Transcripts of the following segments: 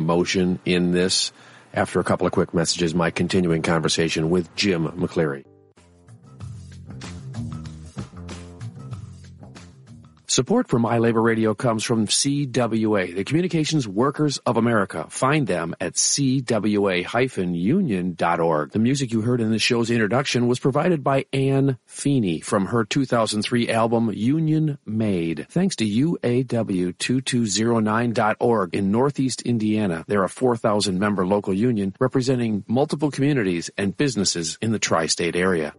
emotion in this. After a couple of quick messages, my continuing conversation with Jim McCleary. Support for My Labor Radio comes from CWA, the Communications Workers of America. Find them at cwa-union.org. The music you heard in this show's introduction was provided by Ann Feeney from her 2003 album Union Made. Thanks to UAW2209.org in Northeast Indiana. They're a 4,000-member local union representing multiple communities and businesses in the tri-state area.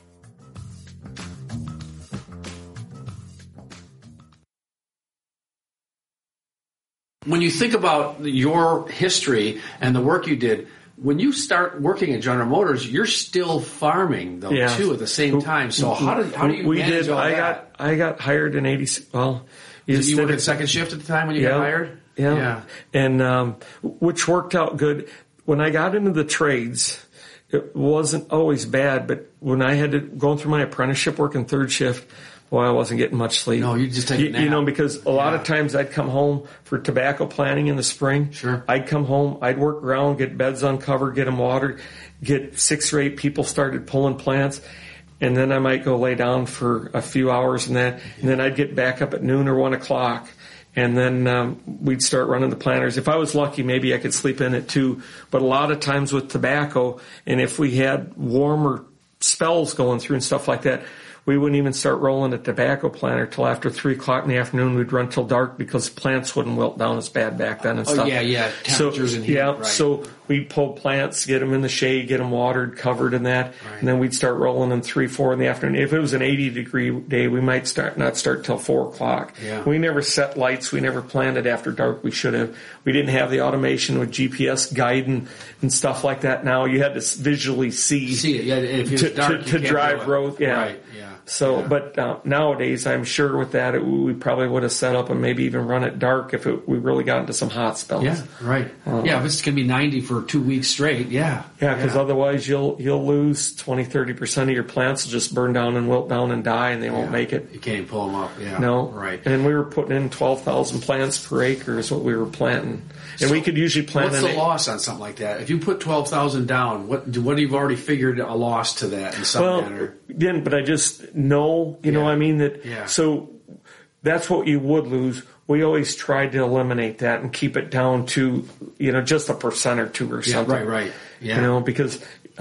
When you think about your history and the work you did, when you start working at General Motors, you're still farming, though, too, at the same time. So how do you manage all that? I got hired in 86. Well, you worked at second shift at the time when you got hired? Yeah. And which worked out good. When I got into the trades, it wasn't always bad, but when I had to go through my apprenticeship working third shift, boy, I wasn't getting much sleep. No, you just take a nap. Because a lot of times I'd come home for tobacco planting in the spring. Sure. I'd come home, I'd work around, get beds uncovered, get them watered, get 6 or 8 people started pulling plants, and then I might go lay down for a few hours and then I'd get back up at noon or 1 o'clock, and then we'd start running the planters. If I was lucky, maybe I could sleep in it too, but a lot of times with tobacco, and if we had warmer spells going through and stuff like that, we wouldn't even start rolling a tobacco planter till after 3 o'clock in the afternoon. We'd run till dark because plants wouldn't wilt down as bad back then and stuff. Oh, yeah. Temperatures and heat. Right. So we'd pull plants, get them in the shade, get them watered, covered in that, and then we'd start rolling them 3, 4 in the afternoon. If it was an 80-degree day, we might not start till 4 o'clock. Yeah. We never set lights. We never planted after dark. We should have. We didn't have the automation with GPS guiding and stuff like that. Now you had to visually see it. Yeah, if it's dark, to drive road. Yeah. Right. Yeah. So, but nowadays, I'm sure with that, we probably would have set up and maybe even run it dark if we really got into some hot spells. Yeah, right. If it's going to be 90 for 2 weeks straight, Yeah, because otherwise you'll lose 20-30% of your plants will just burn down and wilt down and die, and they won't make it. You can't even pull them up. Yeah. No. Right. And we were putting in 12,000 plants per acre is what we were planting. And we could usually plant. What's the loss on something like that? If you put 12,000 down, what have you already figured a loss to that in some manner? Didn't, but I just know, you know what I mean? So that's what you would lose. We always tried to eliminate that and keep it down to, just 1% or 2% or something. Right. Yeah. Because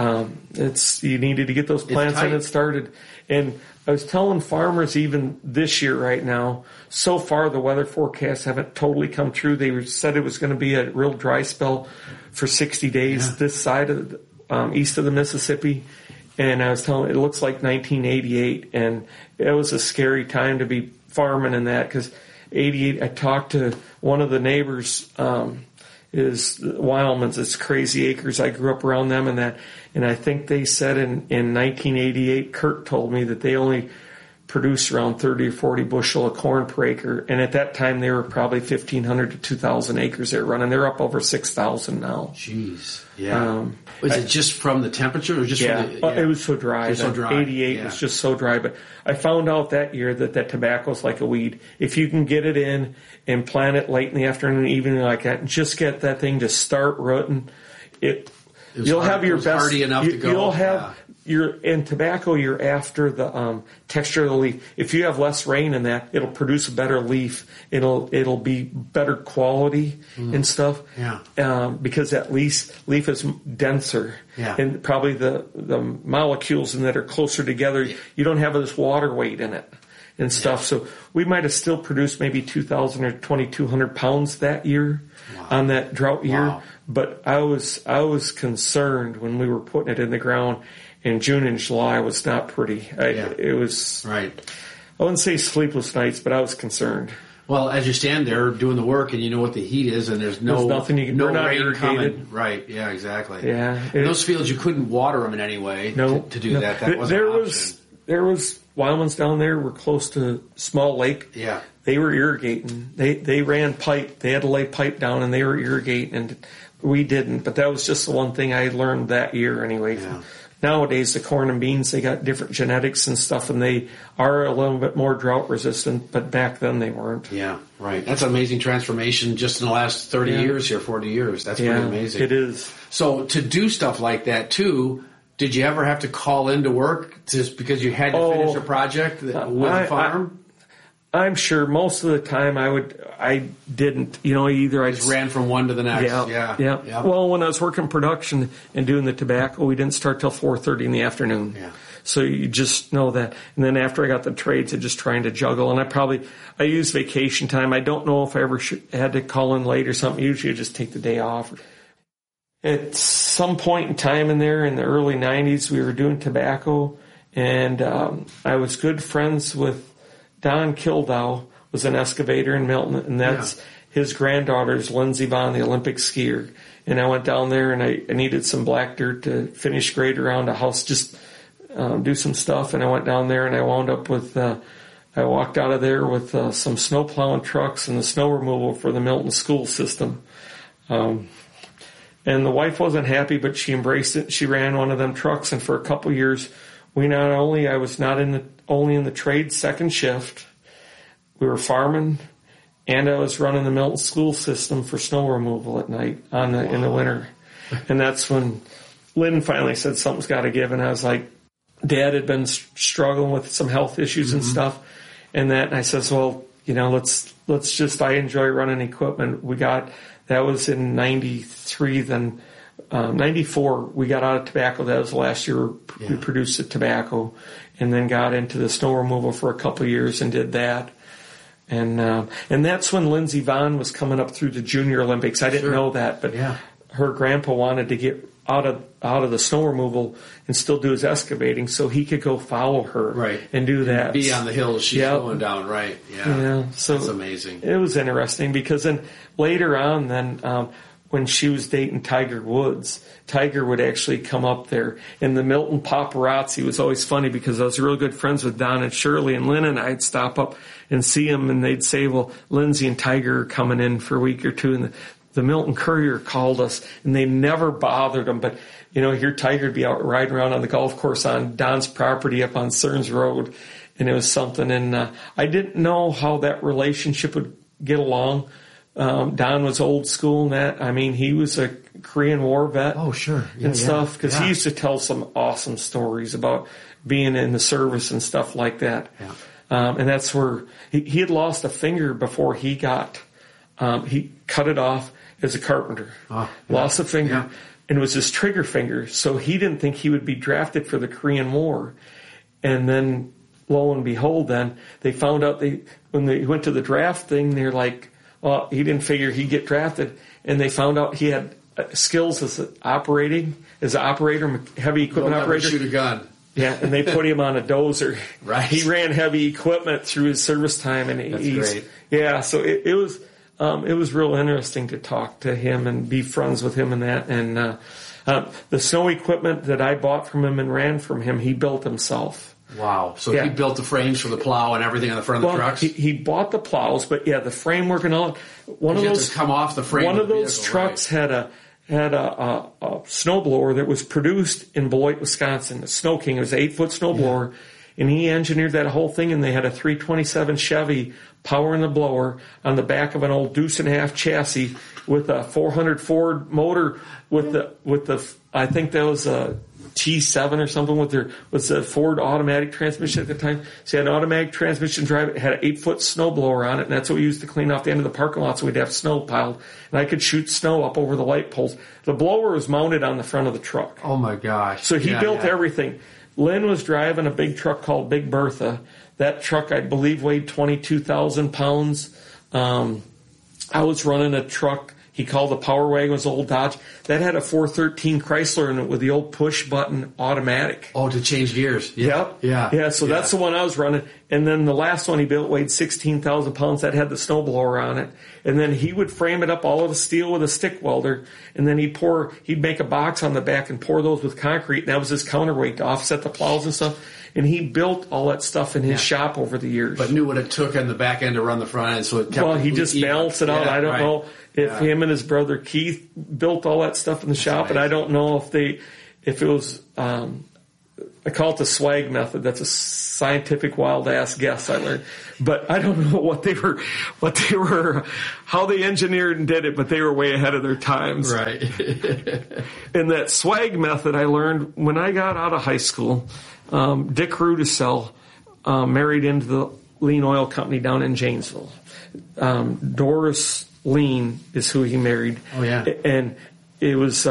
you needed to get those plants in and started. And I was telling farmers even this year right now, so far the weather forecasts haven't totally come true. They said it was going to be a real dry spell for 60 days this side of east of the Mississippi. And I was telling it looks like 1988, and it was a scary time to be farming in that because 88. I talked to one of the neighbors, is Wildman's. It's Crazy Acres. I grew up around them and that, and I think they said in 1988. Kurt told me that they only produce around 30 or 40 bushel of corn per acre, and at that time they were probably 1,500 to 2,000 acres they were running. They're up over 6,000 now. Jeez, yeah. Was it just from the temperature, or just from the, it was so dry. 88 was just so dry. But I found out that year that tobacco's like a weed. If you can get it in and plant it late in the afternoon, evening like that, and just get that thing to start rooting, you'll have your best. Hardy enough to go. You'll have. In tobacco, you're after the texture of the leaf. If you have less rain in that, it'll produce a better leaf. It'll be better quality and stuff. Yeah. Because that leaf is denser. Yeah. And probably the molecules in that are closer together. You don't have this water weight in it and stuff. Yeah. So we might have still produced maybe 2,000 or 2,200 pounds that year on that drought year. Wow. But I was concerned when we were putting it in the ground. And June and July was not pretty. It was, right. I wouldn't say sleepless nights, but I was concerned. Well, as you stand there doing the work and you know what the heat is and there's nothing you can, no rain coming. Right, yeah, exactly. Yeah. In those fields, you couldn't water them in any way to do that. That wasn't an option. There was Wildman's down there were close to Small Lake. Yeah. They were irrigating. They ran pipe. They had to lay pipe down and they were irrigating. And we didn't. But that was just the one thing I learned that year anyway. Yeah. nowadays the corn and beans, they got different genetics and stuff, and they are a little bit more drought resistant, but back then they weren't. Yeah, right. That's an amazing transformation just in the last 30 years here, 40 years. That's pretty amazing. It is. So to do stuff like that too, did you ever have to call into work just because you had to finish a project with the farm? I'm sure most of the time I didn't, either I just ran from one to the next. Yeah. Well, when I was working production and doing the tobacco, we didn't start till 4:30 in the afternoon. Yeah. So you just know that. And then after I got the trades, I just trying to juggle. And I used vacation time. I don't know if I ever had to call in late or something. Usually I just take the day off. At some point in time in there in the early 90s, we were doing tobacco, and I was good friends with Don Kildow, was an excavator in Milton, and that's his granddaughter's Lindsey Vaughn, the Olympic skier. And I went down there, and I needed some black dirt to finish grade around a house, just do some stuff. And I went down there, and I wound up with, I walked out of there with some snow plowing trucks and the snow removal for the Milton school system. And the wife wasn't happy, but she embraced it. She ran one of them trucks, and for a couple of years, I was not only in the trade second shift, we were farming, and I was running the Milton school system for snow removal at night in the winter. And that's when Lynn finally said something's got to give, and I was like, Dad had been struggling with some health issues and stuff, and I says, well, let's just, I enjoy running equipment. That was in 93, then 94, we got out of tobacco. That was the last year we produced the tobacco, and then got into the snow removal for a couple of years and did that. And that's when Lindsey Vaughn was coming up through the Junior Olympics. I didn't know that, but her grandpa wanted to get out of the snow removal and still do his excavating, so he could go follow her and do that. Be on the hills she's going down, right? Yeah. So that's amazing. It was interesting because then later on, when she was dating Tiger Woods, Tiger would actually come up there. And the Milton paparazzi was always funny because I was real good friends with Don and Shirley, and Lynn and I'd stop up and see them, and they'd say, well, Lindsay and Tiger are coming in for a week or two, and the Milton Courier called us, and they never bothered them. But, here Tiger would be out riding around on the golf course on Don's property up on Stearns Road, and it was something. And I didn't know how that relationship would get along. Don was old school and that. I mean, he was a Korean War vet. Oh, sure. And stuff, because he used to tell some awesome stories about being in the service and stuff like that. Yeah. And that's where he had lost a finger before he cut it off as a carpenter. Lost a finger, and it was his trigger finger. So he didn't think he would be drafted for the Korean War. And then, lo and behold, then they found out when they went to the draft thing, they're like, well, he didn't figure he'd get drafted, and they found out he had skills as an operator, heavy equipment operator. Shoot a gun. Yeah, and they put him on a dozer. Right. He ran heavy equipment through his service time, and that's great. Yeah, so it was real interesting to talk to him and be friends with him and that. And the snow equipment that I bought from him and ran from him, he built himself. Wow. So he built the frames for the plow and everything on the front of the trucks? He bought the plows, but the framework and all. One of those come off the frame. One of those trucks had a snowblower that was produced in Beloit, Wisconsin. The Snow King. It was an 8-foot snowblower, and he engineered that whole thing. And they had a 327 Chevy powering the blower on the back of an old deuce and a half chassis with a 400 Ford motor with the I think that was a T7 or something was a Ford automatic transmission at the time. So he had an automatic transmission drive. It had an 8-foot snowblower on it, and that's what we used to clean off the end of the parking lot so we'd have snow piled. And I could shoot snow up over the light poles. The blower was mounted on the front of the truck. Oh, my gosh. So he built everything. Lynn was driving a big truck called Big Bertha. That truck, I believe, weighed 22,000 pounds. I was running a truck he called the Power Wagon, was old Dodge. That had a 413 Chrysler in it with the old push button automatic. Oh, to change gears. Yep. Yeah. So that's the one I was running. And then the last one he built weighed 16,000 pounds. That had the snowblower on it. And then he would frame it up all of the steel with a stick welder. And then he'd make a box on the back and pour those with concrete. And that was his counterweight to offset the plows and stuff. And he built all that stuff in his shop over the years. But knew what it took on the back end to run the front end, so it kept he just balanced it out. I don't know if him and his brother Keith built all that stuff in the shop, and I don't know if it was I call it the swag method. That's a scientific wild ass guess I learned, but I don't know what they were, how they engineered and did it, but they were way ahead of their times. Right. And that swag method I learned when I got out of high school. Dick Rudisell married into the Lean Oil Company down in Janesville. Doris Lean is who he married. Oh yeah. And it was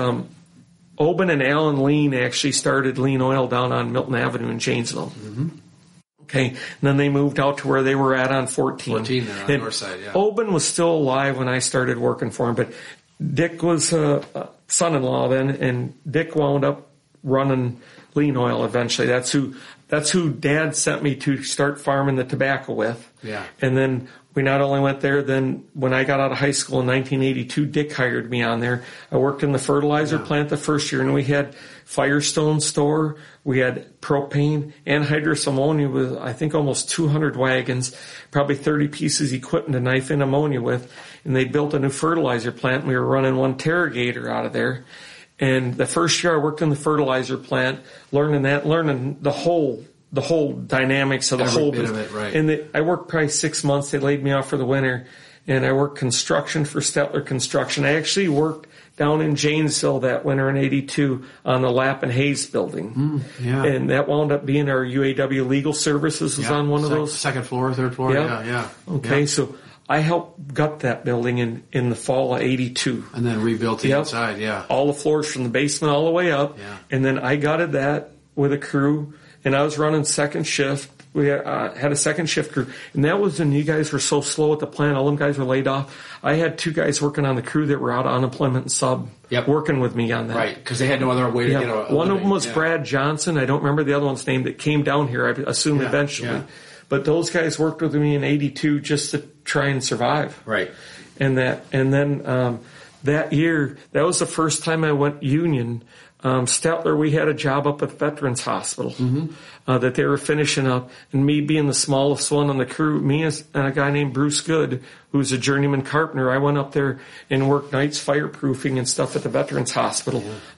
Oben and Alan Lean actually started Lean Oil down on Milton Avenue in Janesville. Mm-hmm. Okay, and then they moved out to where they were at on 14. 14 there on the north side, yeah. Oben was still alive when I started working for him, but Dick was a son-in-law then, and Dick wound up running Lean Oil eventually. That's who Dad sent me to start farming the tobacco with. Yeah. And then we not only went there, then when I got out of high school in 1982, Dick hired me on there. I worked in the fertilizer plant the first year, and we had Firestone store. We had propane, anhydrous ammonia with, I think, almost 200 wagons, probably 30 pieces of equipment to knife in ammonia with. And they built a new fertilizer plant, and we were running one Terragator out of there. And the first year I worked in the fertilizer plant, learning the whole dynamics of the whole bit of it, right. And I worked probably 6 months. They laid me off for the winter, and I worked construction for Stetler Construction. I actually worked down in Janesville that winter in '82 on the Lapp and Hayes building. And that wound up being our UAW Legal Services was on one of those. Second floor, third floor, yeah. Okay, so I helped gut that building in the fall of '82. And then rebuilt the inside, all the floors from the basement all the way up. And then I gutted that with a crew, and I was running second shift. We had a second shift crew, and that was when you guys were so slow at the plant. All them guys were laid off. I had 2 guys working on the crew that were out on unemployment and sub, working with me on that. Right, because they had no other way to get a One of them was Brad Johnson. I don't remember the other one's name that came down here, I assume eventually. Yeah. But those guys worked with me in '82 just to try and survive. Right. And then that year, that was the first time I went union. Stetler, we had a job up at Veterans Hospital that they were finishing up, and me being the smallest one on the crew, me and a guy named Bruce Good, who's a journeyman carpenter, I went up there and worked nights fireproofing and stuff at the Veterans Hospital.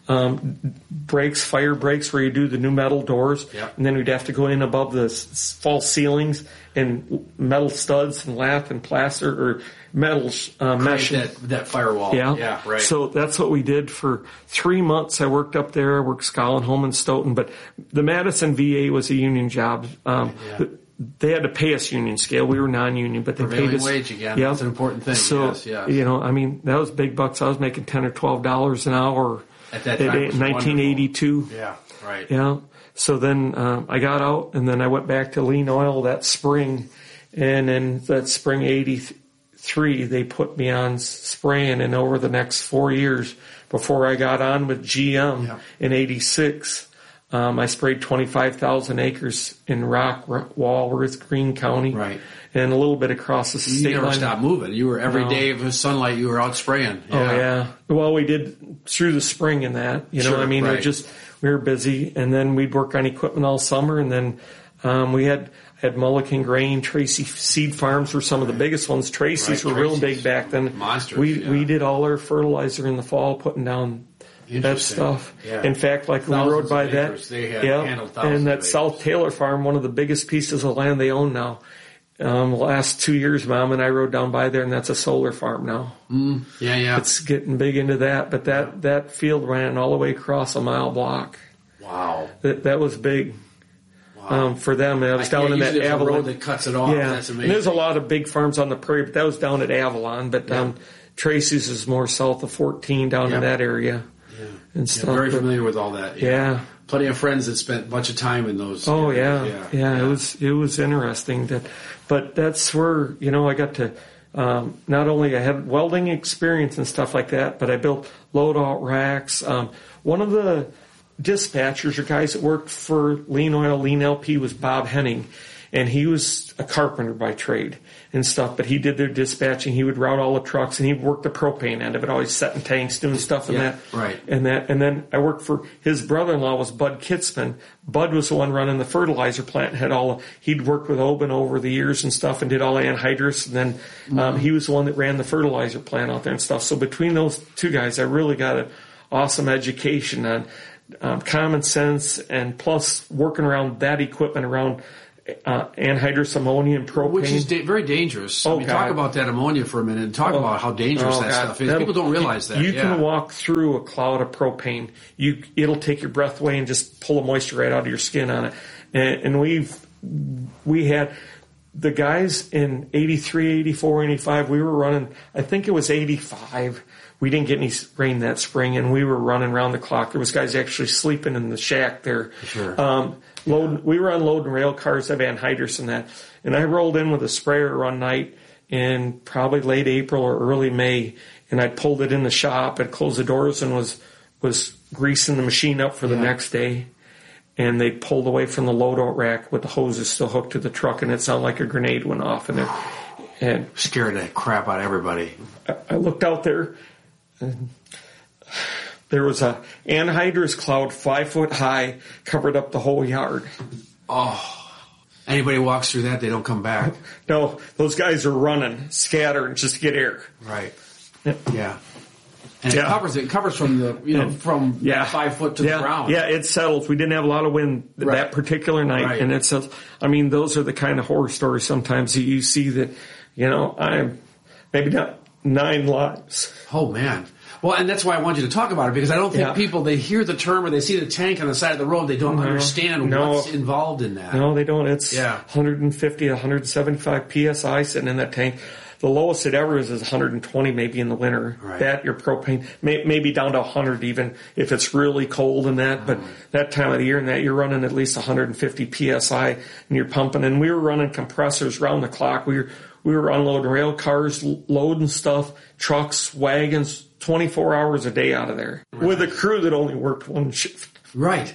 Fire breaks where you do the new metal doors, and then we'd have to go in above the false ceilings and metal studs and lath and plaster or metal mesh. That firewall. Yeah, right. So that's what we did for 3 months. I worked up there. I worked Scollenholm and Stoughton, but the Madison VA was a union job. They had to pay us union scale. We were non-union, but they paid us. Wage again. That's an important thing. So, yes. That was big bucks. I was making $10 or $12 an hour at that time. In 1982. Wonderful. Yeah, right. Yeah. So then I got out, and then I went back to Lean Oil that spring, and in that spring '83, they put me on spraying, and over the next 4 years before I got on with GM in '86, I sprayed 25,000 acres in Rock, Walworth, Greene County, and a little bit across the state line. You never stopped moving. You were every day of sunlight. You were out spraying. Yeah. Oh yeah. Well, we did through the spring and that. We were busy, and then we'd work on equipment all summer, and then we had Mulligan Grain, Tracy Seed Farms were some of the biggest ones. Tracy's were real big back then. Monsters. We did all our fertilizer in the fall, putting down that stuff. Yeah. In fact, like thousands we rode by acres. They had handled thousands and that of South Taylor farm, one of the biggest pieces of land they own now. The last 2 years, Mom and I rode down by there, and that's a solar farm now. Yeah. It's getting big into that, but that field ran all the way across a mile block. Wow. That was big. Wow. For them. I was down in that Avalon. Road that cuts it off. Yeah. That's amazing. And there's a lot of big farms on the prairie, but that was down at Avalon. But Tracy's is more south of 14 down in that area. Yeah. And stuff. Very familiar with all that. Yeah. Plenty of friends that spent a bunch of time in those. Oh areas. Yeah. It was interesting but that's where, I got to, not only I had welding experience and stuff like that, but I built load out racks. One of the dispatchers or guys that worked for Lean Oil, Lean LP was Bob Henning, and he was a carpenter by trade and stuff, but he did their dispatching. He would route all the trucks, and he worked the propane end of it, always setting tanks, doing stuff and that. Right. And then I worked for his brother-in-law was Bud Kitzman. Bud was the one running the fertilizer plant and he'd worked with Oben over the years and stuff and did all the anhydrous, and then he was the one that ran the fertilizer plant out there and stuff. So between those two guys, I really got an awesome education on common sense, and plus working around that equipment around anhydrous ammonia and propane. Which is very dangerous. Talk about that ammonia for a minute and talk about how dangerous that stuff is. People don't realize that. You can walk through a cloud of propane. It'll take your breath away and just pull the moisture right out of your skin on it. And we had the guys in 83, 84, 85, we were running, I think it was 85. We didn't get any rain that spring, and we were running around the clock. There was guys actually sleeping in the shack there. Sure. We were unloading rail cars of anhydrous and that. And I rolled in with a sprayer one night in probably late April or early May, and I pulled it in the shop. I'd closed the doors and was greasing the machine up for the next day. And they pulled away from the loadout rack with the hoses still hooked to the truck, and it sounded like a grenade went off in there. And scared the crap out of everybody. I looked out there, and there was a anhydrous cloud 5 foot high, covered up the whole yard. Oh, anybody walks through that, they don't come back. No, those guys are running, scattering just to get air. Right. Yeah. And it covers from the, from 5 foot to the ground. Yeah, it settles. We didn't have a lot of wind that particular night. Right. And it settles. I mean, those are the kind of horror stories sometimes that you see that, I'm maybe not 9 lives. Oh, man. Well, and that's why I want you to talk about it, because I don't think people, they hear the term or they see the tank on the side of the road, they don't understand what's involved in that. No, they don't. It's 150 to 175 PSI sitting in that tank. The lowest it ever is 120 maybe in the winter. Right. That, your propane, maybe down to 100 even if it's really cold and that. But that time of the year and that, you're running at least 150 PSI and you're pumping. And we were running compressors round the clock. We were unloading rail cars, loading stuff, trucks, wagons, 24 hours a day out of there with a crew that only worked one shift. Right.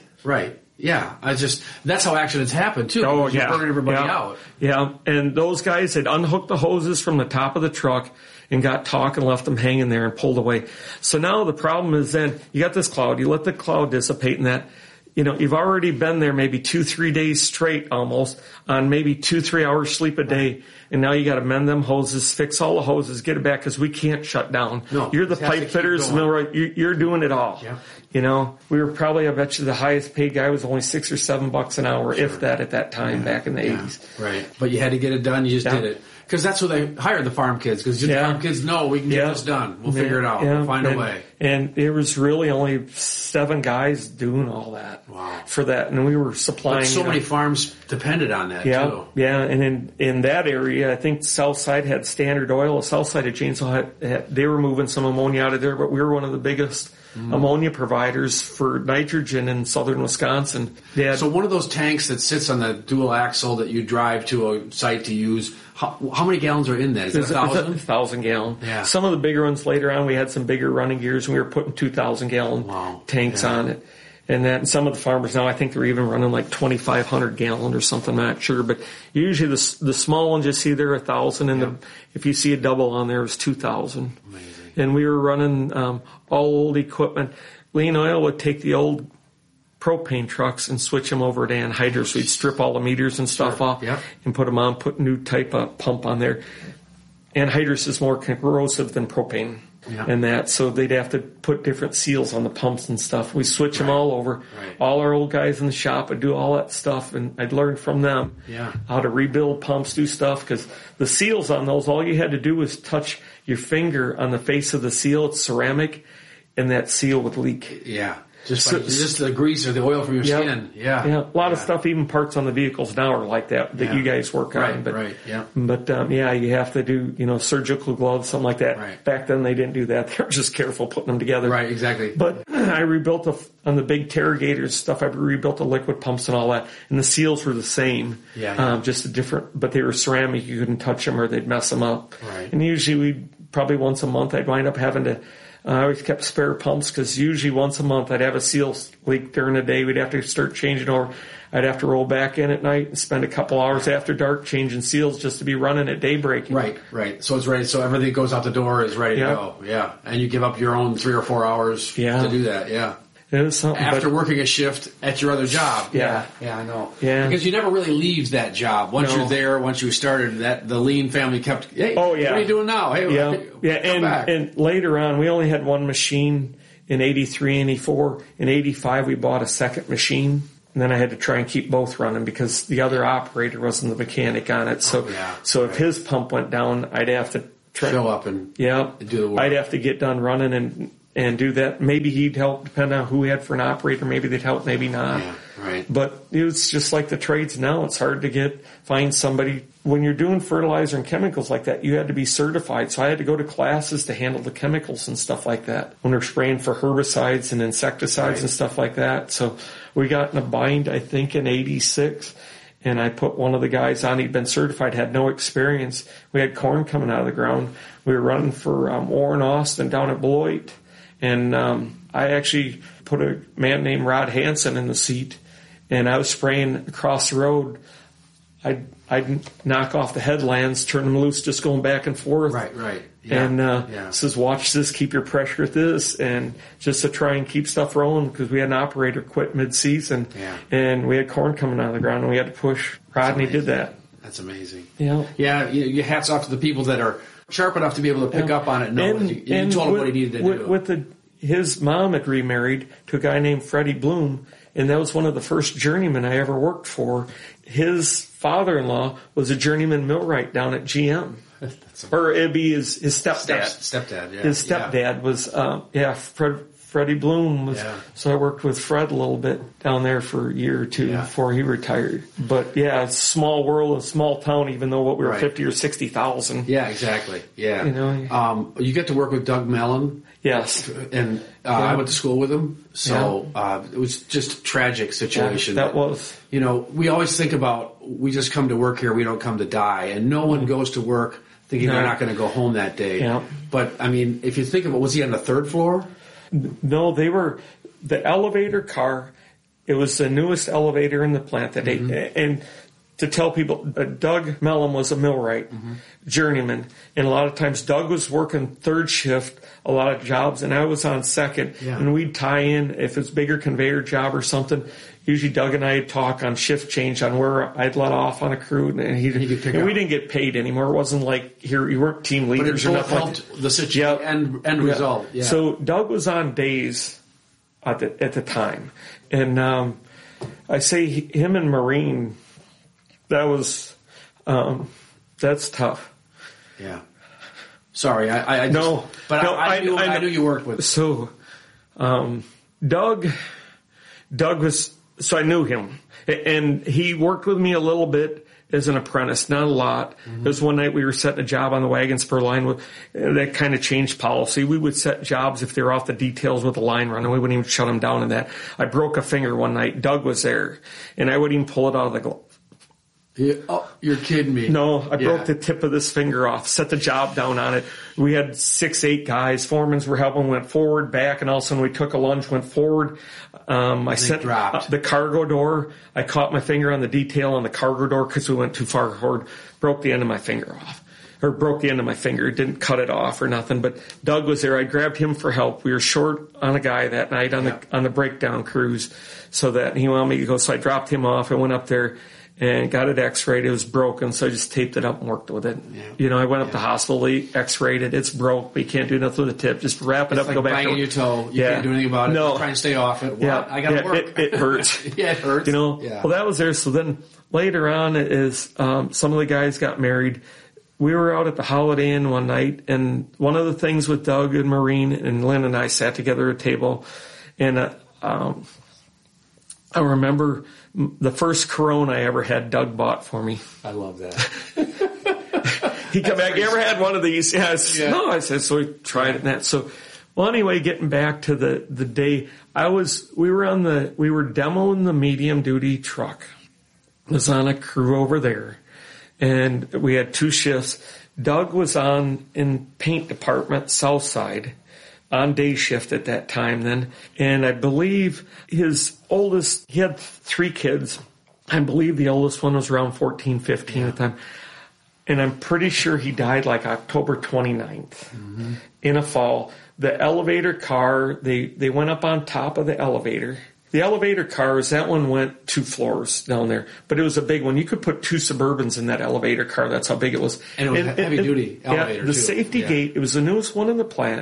Yeah, that's how accidents happen too. Oh, you're burning everybody out. Yeah, and those guys had unhooked the hoses from the top of the truck and got talk and left them hanging there and pulled away. So now the problem is then you got this cloud, you let the cloud dissipate and that, you've already been there maybe 2-3 days straight almost on maybe 2-3 hours sleep a day. And now you got to mend them hoses, fix all the hoses, get it back because we can't shut down. No, you're the pipe fitters, millwright. You're doing it all. Yeah. We were probably, I bet you, the highest paid guy was only $6 or $7 an hour, if that, at that time back in the 80s. Right. But you had to get it done. You just did it. Because that's what they hired the farm kids. Because the farm kids know we can get this done. We'll figure it out. We'll find a way. And there was really only 7 guys doing all that for that. And we were supplying. But so many farms depended on that, too. Yeah, and in that area, I think Southside had Standard Oil. Southside of Janesville, they were moving some ammonia out of there, but we were one of the biggest ammonia providers for nitrogen in southern Wisconsin. So one of those tanks that sits on the dual axle that you drive to a site to use, how many gallons are in that? Is it 1,000? 1,000 gallon. Yeah. Some of the bigger ones later on, we had some bigger running gears, and we were putting 2,000 gallon tanks on it. And some of the farmers now, I think they're even running like 2,500 gallon or something. I'm not sure, but usually the small ones you see there are 1,000, and if you see a double on there, it's 2,000. Amazing. And we were running all old equipment. Lean Oil would take the old propane trucks and switch them over to anhydrous. We'd strip all the meters and stuff off and put them on, put new type of pump on there. Anhydrous is more corrosive than propane and that, so they'd have to put different seals on the pumps and stuff. We switch them all over. Right. All our old guys in the shop would do all that stuff, and I'd learn from them how to rebuild pumps, do stuff, because the seals on those, all you had to do was touch your finger on the face of the seal. It's ceramic, and that seal would leak. Yeah. Just the grease or the oil from your skin. Yeah. A lot of stuff, even parts on the vehicles now are like that you guys work on. But, you have to do, surgical gloves, something like that. Right. Back then they didn't do that. They were just careful putting them together. Right, exactly. But I rebuilt on the big Terragators stuff, I rebuilt the liquid pumps and all that. And the seals were the same. Just a different, but they were ceramic. You couldn't touch them or they'd mess them up. Right. And usually probably once a month I'd wind up having to, I always kept spare pumps because usually once a month I'd have a seal leak during the day. We'd have to start changing over. I'd have to roll back in at night and spend a couple hours after dark changing seals just to be running at daybreak. Right. So it's ready. So everything goes out the door is ready to go. Yeah. And you give up your own 3 or 4 hours to do that. Yeah. It was something. After working a shift at your other job. Yeah, I know. Yeah. Because you never really leave that job. Once you're there, once you started, the Lean family kept, hey, what are you doing now? Hey, come back. And later on, we only had one machine in 83, 84. In 85, we bought a second machine. And then I had to try and keep both running because the other operator wasn't the mechanic on it. So, if his pump went down, I'd have to show up and do the work. I'd have to get done running and do that. Maybe he'd help, depending on who we had for an operator. Maybe they'd help, maybe not. Yeah, right. But it was just like the trades now. It's hard to find somebody. When you're doing fertilizer and chemicals like that, you had to be certified. So I had to go to classes to handle the chemicals and stuff like that. When they're spraying for herbicides and insecticides and stuff like that. So we got in a bind, I think, in 86. And I put one of the guys on. He'd been certified, had no experience. We had corn coming out of the ground. We were running for Warren Austin down at Beloit. And I actually put a man named Rod Hansen in the seat. And I was spraying across the road. I'd knock off the headlands, turn them loose, just going back and forth. Right. Yeah. And says, watch this, keep your pressure at this, and just to try and keep stuff rolling because we had an operator quit mid-season. Yeah. And we had corn coming out of the ground, and we had to push. Rodney did that. That's amazing. Yeah. Yeah, your hats off to the people that are sharp enough to be able to pick up on it and know you told him what he needed to do. His mom had remarried to a guy named Freddie Bloom, and that was one of the first journeymen I ever worked for. His father-in-law was a journeyman millwright down at GM. Or it'd be his stepdad. Stepdad, yeah. His stepdad was, Freddie Bloom was, so I worked with Fred a little bit down there for a year or two before he retired. But it's a small world, a small town, even though we were 50 or 60,000. Yeah, exactly. Yeah. You know, you get to work with Doug Mellon. Yes. And I went to school with him. So it was just a tragic situation. That was. You know, we always think about, we just come to work here, we don't come to die. And no one goes to work thinking they're not going to go home that day. Yeah. But, I mean, if you think of it, was he on the third floor? No, they were the elevator car. It was the newest elevator in the plant that and to tell people, Doug Mellon was a millwright, journeyman, and a lot of times Doug was working third shift, a lot of jobs, and I was on second, and we'd tie in if it's bigger conveyor job or something. Usually Doug and I'd talk on shift change on where I'd let off on a crew, and we didn't get paid anymore. It wasn't like here you weren't team leaders or nothing. But it helped the situation end result. Yeah. So Doug was on days at the time, and I say him and Marine. That was that's tough. Yeah. Sorry, I knew you worked with. So Doug was. So I knew him, and he worked with me a little bit as an apprentice, not a lot. There was one night we were setting a job on the wagon spur line. That kind of changed policy. We would set jobs if they were off the details with the line running. We wouldn't even shut them down in that. I broke a finger one night. Doug was there, and I wouldn't even pull it out of the glove. Yeah. Oh, you're kidding me. No, I broke the tip of this finger off, set the job down on it. We had 6-8 guys. Foremans were helping, went forward, back, and all of a sudden we took a lunge, went forward. I set the cargo door. I caught my finger on the detail on the cargo door because we went too far forward. Broke the end of my finger off. Or broke the end of my finger. It didn't cut it off or nothing. But Doug was there. I grabbed him for help. We were short on a guy that night on the breakdown cruise. So that he wanted me to go. So I dropped him off. I went up there and got it x-rayed. It was broken, so I just taped it up and worked with it. Yeah. You know, I went up to the hospital, they x-rayed it. It's broke, but you can't do nothing with the tip. Just wrap it up and go back. It's like banging your toe. You can't do anything about it. Just try and stay off it. I got to work. It hurts. It hurts. You know, well, that was there. So then later on is some of the guys got married. We were out at the Holiday Inn one night, and one of the things with Doug and Marine and Lynn and I sat together at a table, and I remember the first Corona I ever had, Doug bought for me. I love that. He come back, you ever had one of these? Yes. Yeah. No, I said, so we tried it and that. So, well, anyway, getting back to the day, we were demoing the medium duty truck. I was on a crew over there, and we had 2 shifts. Doug was in paint department, south side, on day shift at that time then. And I believe his oldest, he had 3 kids. I believe the oldest one was around 14, 15 at the time. And I'm pretty sure he died like October 29th in a fall. The elevator car, they went up on top of the elevator. The elevator cars, that one went 2 floors down there, but it was a big one. You could put 2 Suburbans in that elevator car. That's how big it was. And it was heavy duty elevator the safety gate, it was the newest one in the plant.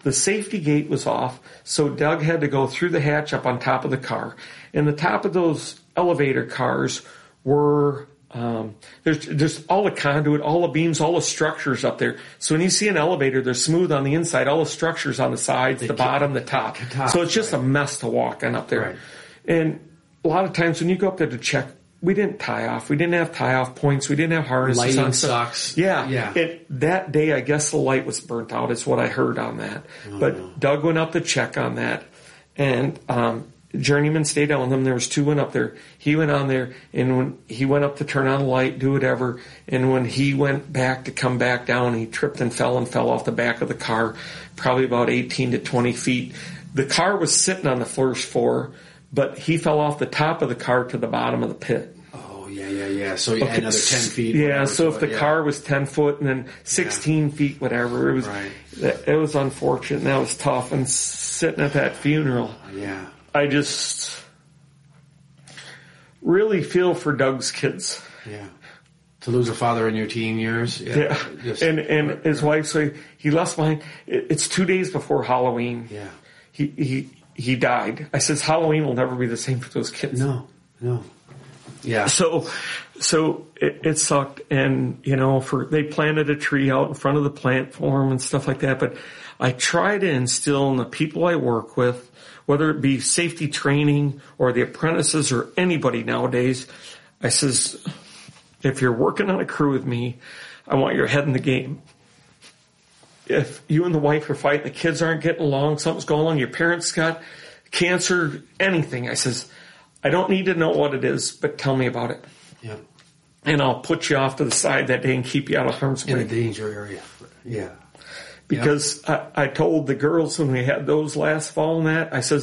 the safety gate was off, so Doug had to go through the hatch up on top of the car. And the top of those elevator cars were, there's all the conduit, all the beams, all the structures up there. So when you see an elevator, they're smooth on the inside, all the structures on the sides, the bottom, the top. So it's just a mess to walk on up there. Right. And a lot of times when you go up there to check, we didn't tie off. We didn't have tie off points. We didn't have harnesses lighting on. sucks. Yeah. That day, I guess the light was burnt out is what I heard on that. But Doug went up to check on that. And Journeyman stayed on them. There was 2 went up there. He went on there, and when he went up to turn on the light, do whatever, and when he went back to come back down, he tripped and fell off the back of the car, probably about 18 to 20 feet. The car was sitting on the first floor, but he fell off the top of the car to the bottom of the pit. Oh, yeah. So you had another 10 feet. Yeah, whatever, so if the car was 10 foot and then 16 feet, whatever, it was unfortunate, and that was tough. And sitting at that funeral, I just really feel for Doug's kids. Yeah. To lose a father in your teen years. Yeah. And his wife, so he left behind. It's 2 days before Halloween. Yeah. He died. I says Halloween will never be the same for those kids. No. Yeah. So it sucked, and they planted a tree out in front of the plant for him and stuff like that. But I try to instill in the people I work with, whether it be safety training or the apprentices or anybody nowadays, I says, if you're working on a crew with me, I want your head in the game. If you and the wife are fighting, the kids aren't getting along, something's going on, your parents got cancer, anything, I says, I don't need to know what it is, but tell me about it. Yeah. And I'll put you off to the side that day and keep you out of harm's way. In a danger area. Yeah. Because I told the girls when we had those last fall and that, I said,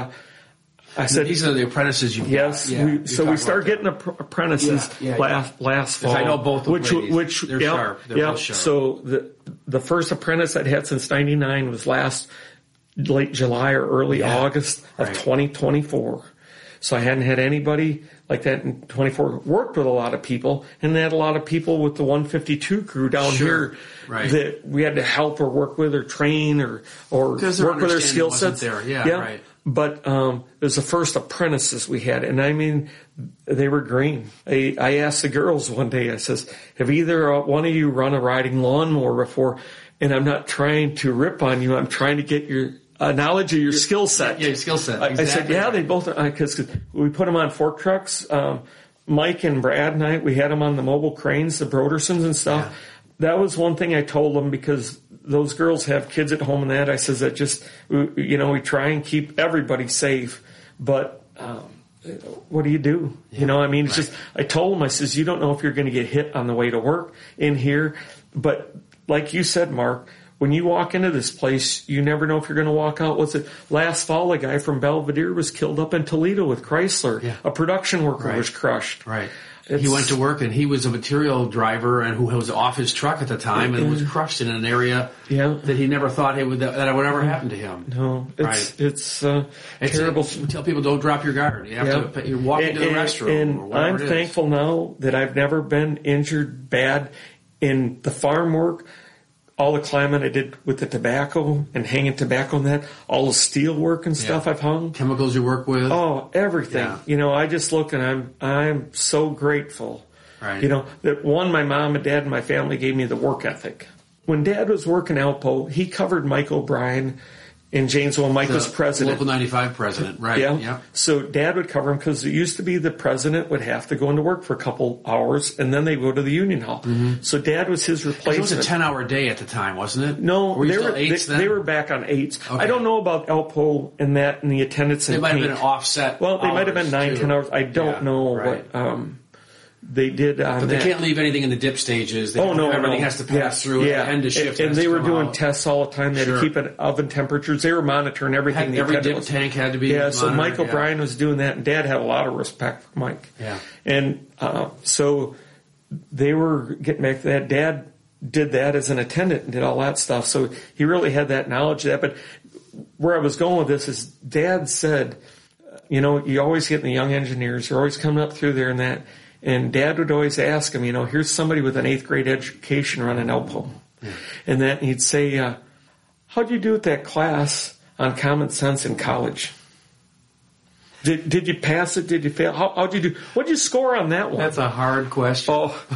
these are the apprentices you've yes, got. So we started getting apprentices last fall. I know both of them. Which they're sharp. They're both sharp. So the first apprentice I'd had since '99 was late July or early August of 2024. So I hadn't had anybody like that in 24. Worked with a lot of people, and had a lot of people with the 152 crew down here that we had to help or work with or train or work with their skill sets. Right. But it was the first apprentices we had, and I mean, they were green. I asked the girls one day, I says, have either one of you run a riding lawnmower before? And I'm not trying to rip on you. I'm trying to get your knowledge of your skill set. Yeah, your skill set. Exactly. I said, yeah, they both, because we put them on fork trucks. Mike and Brad and I, we had them on the mobile cranes, the Brodersons and stuff. Yeah. That was one thing I told them, because those girls have kids at home and that. I says that just, we try and keep everybody safe, but what do you do? Yeah. It's just, I told them, I says, you don't know if you're going to get hit on the way to work in here. But like you said, Mark, when you walk into this place, you never know if you're going to walk out. Last fall, a guy from Belvedere was killed up in Toledo with Chrysler. Yeah. A production worker was crushed. Right. He went to work, and he was a material driver and who was off his truck at the time and was crushed in an area that he never thought that would ever happen to him. No, it's terrible. We tell people, don't drop your guard. You have to. You're walking to the restroom. And I'm thankful now that I've never been injured bad in the farm work. All the climbing I did with the tobacco and hanging tobacco and that, all the steel work and stuff I've hung. Chemicals you work with. Oh, everything. Yeah. I just look and I'm so grateful. Right. That my mom and dad and my family gave me the work ethic. When Dad was working Alpo, he covered Mike O'Brien in Janesville. Mike was president. Local 95 president, right. Yeah. So Dad would cover him, because it used to be the president would have to go into work for a couple hours, and then they go to the union hall. Mm-hmm. So Dad was his replacement. It was a 10-hour day at the time, wasn't it? No, they were back on 8s. Okay. I don't know about Alpo and that and the attendance. They might have been an offset. Well, they might have been 9-10 hours. I don't know what they did on But they can't leave anything in the dip stages. Everything has to pass through at the end of shift. And they were doing tests all the time. They had to keep it oven temperatures. They were monitoring everything. Every dip tank had to be monitored. So Mike O'Brien was doing that, and Dad had a lot of respect for Mike. Yeah. And so they were getting back to that. Dad did that as an attendant and did all that stuff. So he really had that knowledge of that. But where I was going with this is, Dad said, you always get the young engineers. You're always coming up through there and that. And Dad would always ask him, here's somebody with an 8th grade education running Alpo. Yeah. And then he'd say, how'd you do with that class on common sense in college? Did you pass it? Did you fail? How'd you do? What'd you score on that one? That's a hard question.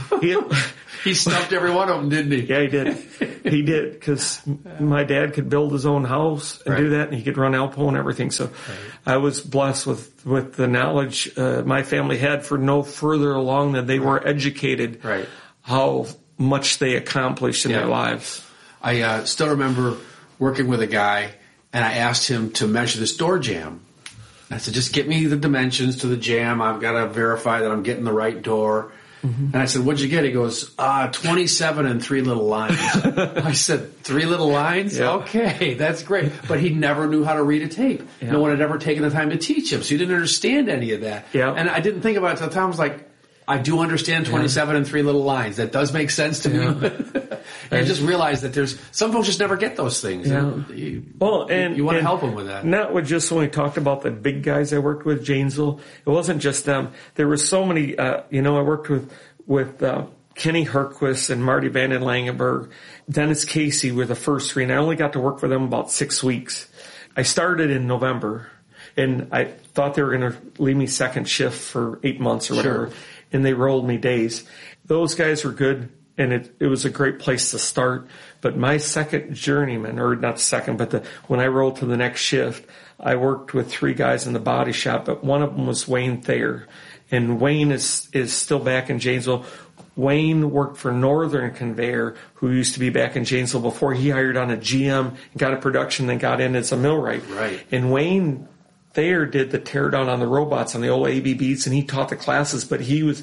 Oh, he stumped every one of them, didn't he? Yeah, he did. He did, because my dad could build his own house and do that, and he could run Alpo and everything. So I was blessed with the knowledge my family had for no further along than they were educated. Right. How much they accomplished in their lives. I still remember working with a guy, and I asked him to measure this door jamb. I said, just get me the dimensions to the jamb. I've got to verify that I'm getting the right door. Mm-hmm. And I said, what'd you get? He goes, 27 and 3 little lines. I said, 3 little lines? Yeah. Okay, that's great. But he never knew how to read a tape. Yeah. No one had ever taken the time to teach him, so he didn't understand any of that. Yeah. And I didn't think about it at the time. I was like, I do understand 27 and 3 little lines. That does make sense to me. And I just realized that some folks just never get those things. Yeah. You want to help them with that. Not with just when we talked about the big guys I worked with, Janesville. It wasn't just them. There were so many. I worked with Kenny Herquist and Marty Vanden Langenberg. Dennis Casey were the first 3, and I only got to work for them about 6 weeks. I started in November, and I thought they were going to leave me second shift for 8 months or whatever. Sure. And they rolled me days. Those guys were good, and it was a great place to start. But my second journeyman, or not second, but when I rolled to the next shift, I worked with 3 guys in the body shop, but one of them was Wayne Thayer. And Wayne is still back in Janesville. Wayne worked for Northern Conveyor, who used to be back in Janesville before he hired on a GM, got a production, then got in as a millwright. Right. And Wayne Thayer did the teardown on the robots on the old ABBs, and he taught the classes, but he was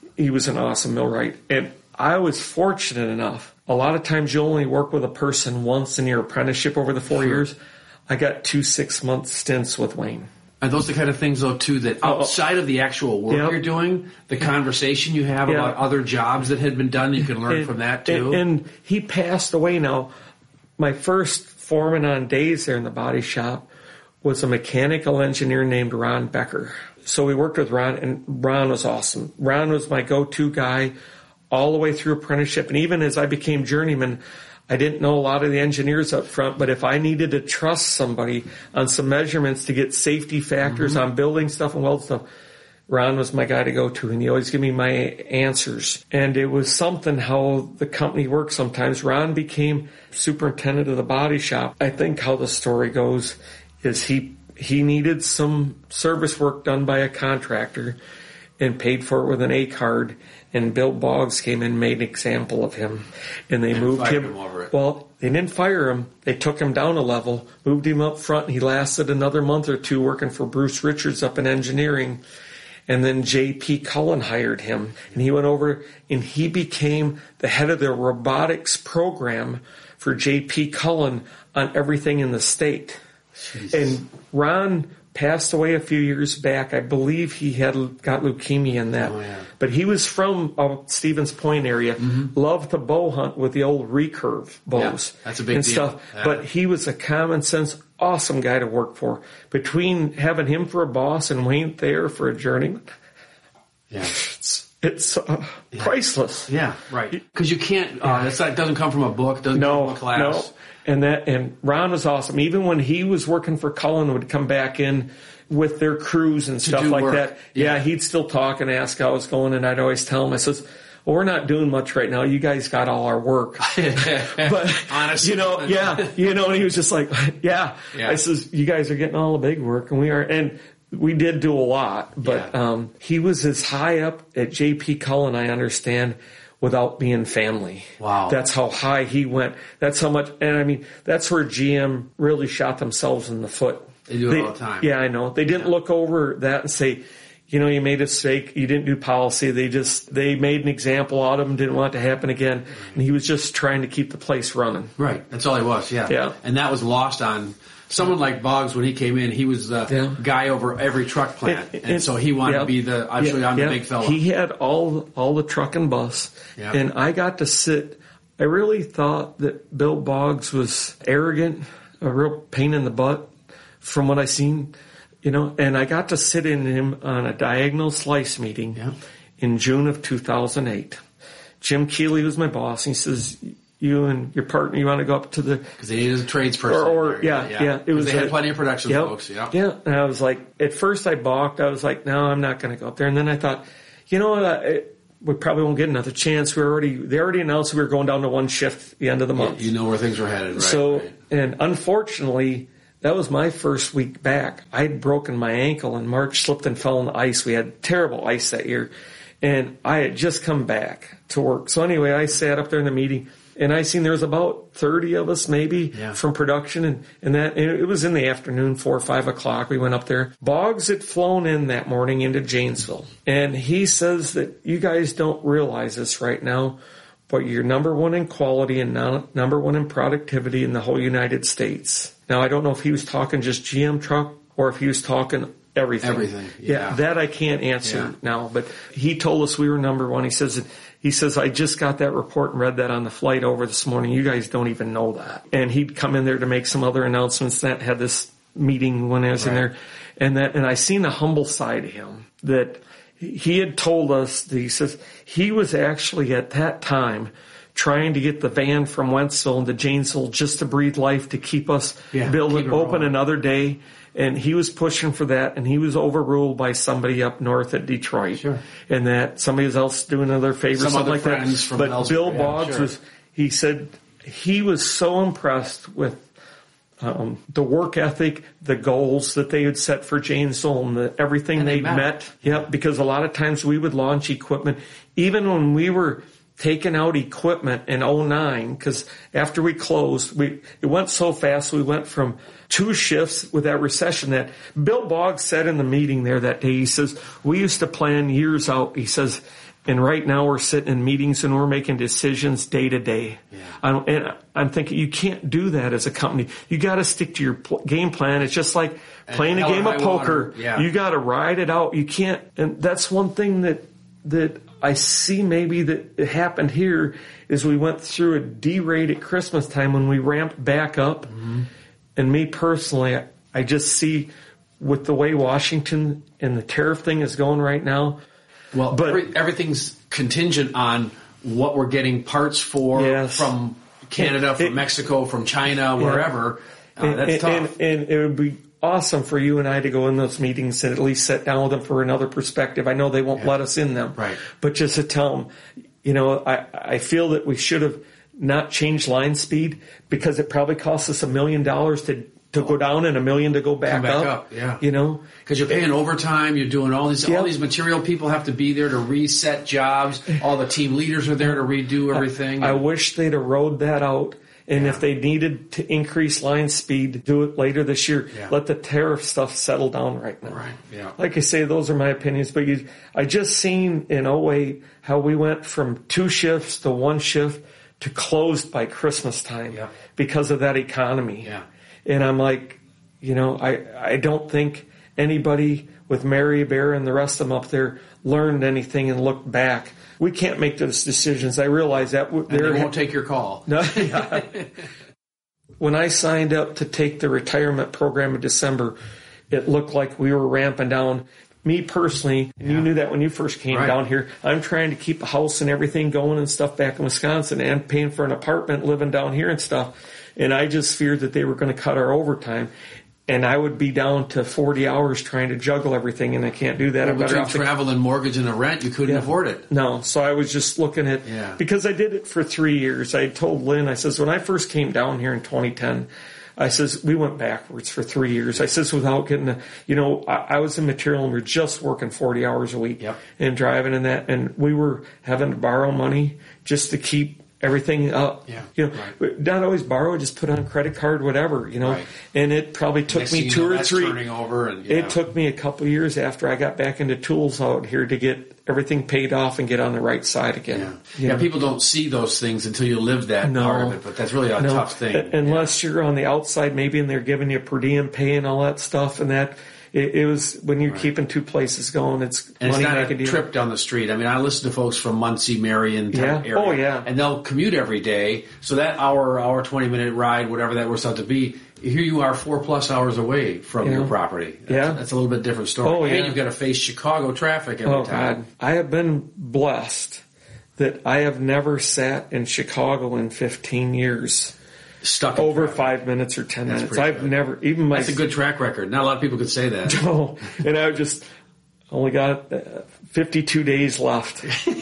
an awesome millwright. And I was fortunate enough. A lot of times you only work with a person once in your apprenticeship over the 4 years. I got 2 6-month stints with Wayne. Are those the kind of things, though, too, that outside of the actual work you're doing, the conversation you have about other jobs that had been done, you can learn from that, too? And he passed away now. My first foreman on days there in the body shop was a mechanical engineer named Ron Becker. So we worked with Ron, and Ron was awesome. Ron was my go-to guy all the way through apprenticeship. And even as I became journeyman, I didn't know a lot of the engineers up front, but if I needed to trust somebody on some measurements to get safety factors on building stuff and weld stuff, Ron was my guy to go to, and he always gave me my answers. And it was something how the company works sometimes. Ron became superintendent of the body shop. I think how the story goes is he needed some service work done by a contractor and paid for it with an A card. And Bill Boggs came in and made an example of him. And they moved him over it. Well, they didn't fire him. They took him down a level, moved him up front, and he lasted another month or 2 working for Bruce Richards up in engineering. And then J.P. Cullen hired him. And he went over and he became the head of the robotics program for J.P. Cullen on everything in the state. Jesus. And Ron passed away a few years back. I believe he had got leukemia in that. Oh, yeah. But he was from Stevens Point area. Loved to bow hunt with the old recurve bows. Yeah, that's a big and deal. Stuff. Yeah. But he was a common sense, awesome guy to work for. Between having him for a boss and Wayne Thayer for a journeyman, it's priceless. Yeah, right. Because you can't. It doesn't come from a book. Doesn't come from a class. No. And Ron was awesome. Even when he was working for Cullen, would come back in with their crews and stuff like that. Yeah, he'd still talk and ask how it was going, and I'd always tell him, I says, well, we're not doing much right now. You guys got all our work. But, honestly. and he was just like, yeah. I says, you guys are getting all the big work, and we are. And we did do a lot, but he was as high up at J.P. Cullen, I understand, without being family. Wow. That's how high he went. That's how much, and I mean, that's where GM really shot themselves in the foot. They do it all the time. Yeah, I know. They didn't look over that and say, you made a mistake. You didn't do policy. They made an example out of him, didn't want it to happen again. And he was just trying to keep the place running. Right. That's all he was. Yeah. And that was lost on someone like Boggs. When he came in, he was the guy over every truck plant. And so he wanted to be I'm the big fella. He had all the truck and bus. Yeah. And I got to sit. I really thought that Bill Boggs was arrogant, a real pain in the butt from what I seen. And I got to sit in him on a diagonal slice meeting in June of 2008. Jim Keeley was my boss. He says, you and your partner, you want to go up to the... Because they needed a tradesperson. It was. They had plenty of production folks. Yeah. And I was like, at first I balked. I was like, no, I'm not going to go up there. And then I thought, you know what? We probably won't get another chance. They already announced we were going down to one shift at the end of the month. You know where things were headed, right? So, and unfortunately, that was my first week back. I'd broken my ankle in March, slipped and fell on the ice. We had terrible ice that year. And I had just come back to work. So anyway, I sat up there in the meeting, and I seen there was about 30 of us maybe from production, and it was in the afternoon, 4 or 5 o'clock. We went up there. Boggs had flown in that morning into Janesville, and he says that you guys don't realize this right now, but you're number one in quality and number one in productivity in the whole United States. Now, I don't know if he was talking just GM truck or if he was talking everything. Yeah, that I can't answer now, but he told us we were number one. He says, I just got that report and read that on the flight over this morning. You guys don't even know that. And he'd come in there to make some other announcements that had this meeting when I was in there. And I seen a humble side of him that he had told us that he says he was actually at that time trying to get the van from Wentzville into Janesville just to breathe life to keep us building open another day. And he was pushing for that, and he was overruled by somebody up north at Detroit. Sure. And that somebody else doing another favor, something like that. But Bill Boggs he said he was so impressed with the work ethic, the goals that they had set for Janesville, and everything they'd met. Yep, because a lot of times we would launch equipment, even when we were taking out equipment in 2009, because after we closed, it went so fast, we went from 2 shifts with that recession that Bill Boggs said in the meeting there that day. He says, we used to plan years out. He says, and right now we're sitting in meetings and we're making decisions day to day. And I'm thinking, you can't do that as a company. You got to stick to your game plan. It's just like playing a game of poker. You got to ride it out. You can't, and that's one thing that I see maybe that it happened here is we went through a D-rate at Christmas time when we ramped back up. Mm-hmm. And me personally, I just see with the way Washington and the tariff thing is going right now. Well, but everything's contingent on what we're getting parts for from Canada, from Mexico, from China, wherever. That's tough. And it would be awesome for you and I to go in those meetings and at least sit down with them for another perspective. I know they won't let us in them. Right. But just to tell them, I feel that we should have not changed line speed because it probably costs us $1 million to go down and $1 million to go back up. Yeah. Because you're paying overtime, you're doing all these material people have to be there to reset jobs. All the team leaders are there to redo everything. I wish they'd have rode that out. And if they needed to increase line speed, do it later this year. Let the tariff stuff settle down right now. Right. Yeah. Like I say, those are my opinions. But I just seen in 2008 how we went from 2 shifts to 1 shift to closed by Christmas time because of that economy. Yeah. And I'm like, I don't think anybody with Mary Bear and the rest of them up there learned anything and looked back. We can't make those decisions. I realize that. And they won't take your call. No. When I signed up to take the retirement program in December, it looked like we were ramping down. Me personally, and you knew that when you first came down here, I'm trying to keep a house and everything going and stuff back in Wisconsin and paying for an apartment living down here and stuff. And I just feared that they were going to cut our overtime. And I would be down to 40 hours trying to juggle everything, and I can't do that. Well, between travel and mortgage and a rent, you couldn't afford it. No, so I was just looking at, because I did it for 3 years. I told Lynn, I says, when I first came down here in 2010, I says, we went backwards for 3 years. I says, without getting I was in material and we were just working 40 hours a week and driving and that, and we were having to borrow money just to keep everything up. Not always borrow, just put on credit card, whatever, and it probably took me 2 or 3. Turning over and, It took me a couple of years after I got back into tools out here to get everything paid off and get on the right side again. People don't see those things until you live that part of it, but that's really a tough thing. Unless you're on the outside maybe and they're giving you per diem pay and all that stuff, and that it was when you're keeping 2 places going, it's money making deal. Trip down the street. I mean, I listen to folks from Muncie, Marion area. And they'll commute every day. So that hour, 20-minute ride, whatever that works out to be, here you are 4+ hours away from your property. That's a little bit different story. And you've got to face Chicago traffic every time. God. I have been blessed that I have never sat in Chicago in 15 years. Stuck over traffic. 5 minutes or 10 minutes. I've good. Never, even my... That's a good track record. Not a lot of people could say that. No, and I just only got 52 days left,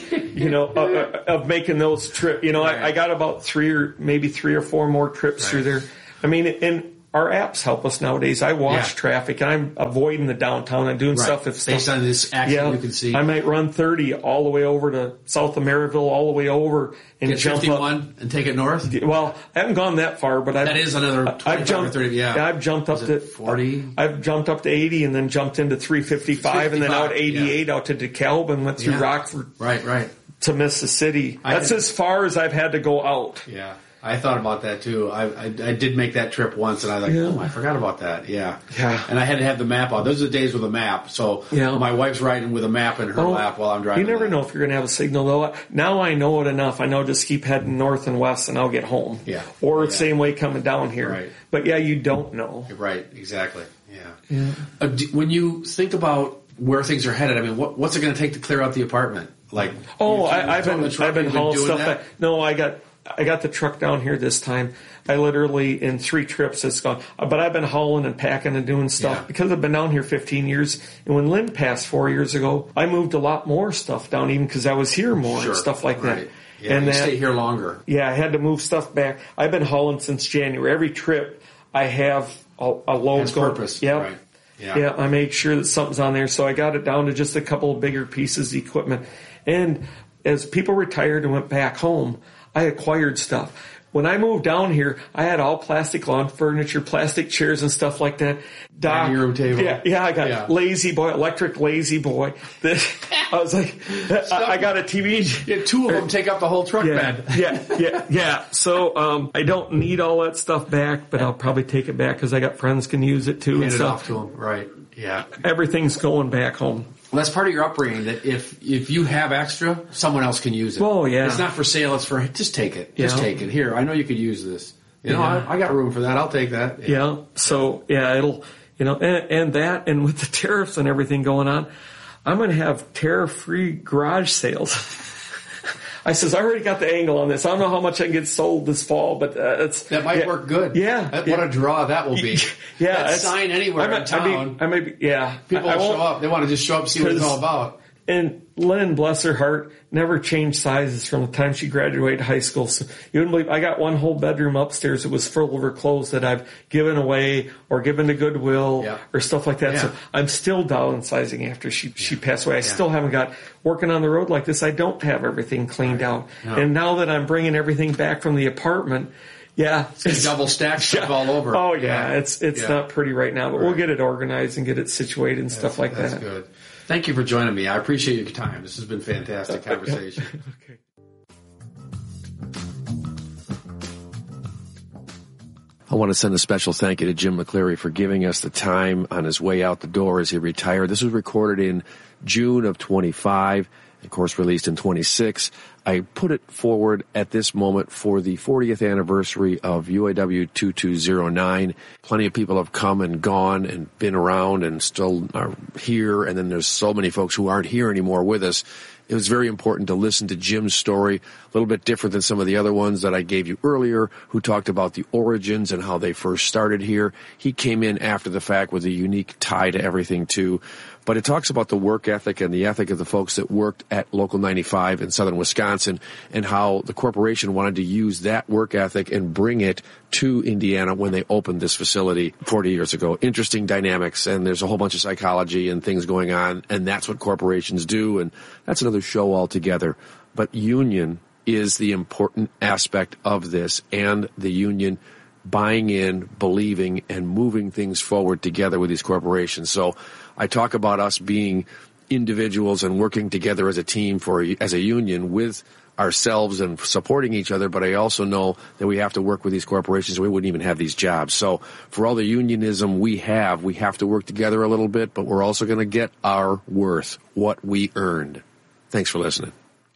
of making those trips. Right. I got about 3 or 4 more trips through there. I mean, and our apps help us nowadays. I watch traffic, and I'm avoiding the downtown. I'm doing stuff. Based on this action you can see. I might run 30 all the way over to south of Maryville, all the way over, and get jump 51 up. And take it north? Well, I haven't gone that far, but that is another 25 or 30, I've jumped up to 40. I've jumped up to 80 and then jumped into 355 and then out 88 out to DeKalb and went through Rockford. Right. To Mississippi. That's as far as I've had to go out. Yeah. I thought about that too. I did make that trip once, and I was like, I forgot about that. Yeah. And I had to have the map on. Those are the days with a map. So my wife's riding with a map in her lap while I'm driving. You never know if you're going to have a signal, though. Now I know it enough. I know just keep heading north and west, and I'll get home. Yeah. Or the same way coming down here. Right. But you don't know. Right. Exactly. Yeah. When you think about where things are headed, I mean, what's it going to take to clear out the apartment? Like, I've been hauling stuff back. No, I got the truck down here this time. I literally, in 3 trips, it's gone. But I've been hauling and packing and doing stuff because I've been down here 15 years. And when Lynn passed 4 years ago, I moved a lot more stuff down, even because I was here more and stuff like that. Yeah, and you stay here longer. Yeah, I had to move stuff back. I've been hauling since January. Every trip, I have a load has going. Purpose. Yep. Right. Yeah, I make sure that something's on there. So I got it down to just a couple of bigger pieces of equipment. And as people retired and went back home, I acquired stuff. When I moved down here, I had all plastic lawn furniture, plastic chairs and stuff like that. Dining room table. Yeah, I got Lazy Boy, electric Lazy Boy. I was like, I got a TV. Yeah, 2 of them take up the whole truck bed. Yeah. So I don't need all that stuff back, but I'll probably take it back because I got friends can use it too. Hand it off to them, right? Yeah. Everything's going back home. Well, that's part of your upbringing, that if you have extra, someone else can use it. Oh, yeah. It's not for sale, it's for, just take it. Just take it. Here, I know you could use this. I got room for that. I'll take that. Yeah. So, it'll, and that, and with the tariffs and everything going on, I'm going to have tariff-free garage sales. I says, I already got the angle on this. I don't know how much I can get sold this fall, but that might work good. Yeah. What a draw that will be. Yeah. That sign anywhere in town. People will show up. They want to just show up and see what it's all about. And Lynn, bless her heart, never changed sizes from the time she graduated high school. So you wouldn't believe, I got one whole bedroom upstairs that was full of her clothes that I've given away or given to Goodwill or stuff like that. Yeah. So I'm still downsizing after she passed away. I still haven't got, working on the road like this, I don't have everything cleaned out. No. And now that I'm bringing everything back from the apartment, it's double stacked stuff all over. Oh it's not pretty right now, but we'll get it organized and get it situated and stuff like that. That's good. Thank you for joining me. I appreciate your time. This has been a fantastic conversation. Okay. I want to send a special thank you to Jim McCleary for giving us the time on his way out the door as he retired. This was recorded in June of 25, of course released in 26. I put it forward at this moment for the 40th anniversary of UAW 2209. Plenty of people have come and gone and been around and still are here, and then there's so many folks who aren't here anymore with us. It was very important to listen to Jim's story, a little bit different than some of the other ones that I gave you earlier, who talked about the origins and how they first started here. He came in after the fact with a unique tie to everything, too. But it talks about the work ethic and the ethic of the folks that worked at Local 95 in southern Wisconsin and how the corporation wanted to use that work ethic and bring it to Indiana when they opened this facility 40 years ago. Interesting dynamics, and there's a whole bunch of psychology and things going on, and that's what corporations do, and that's another show altogether. But union is the important aspect of this, and the union buying in, believing, and moving things forward together with these corporations. So I talk about us being individuals and working together as a team as a union with ourselves and supporting each other, but I also know that we have to work with these corporations or we wouldn't even have these jobs. So for all the unionism we have to work together a little bit, but we're also going to get our worth, what we earned. Thanks for listening.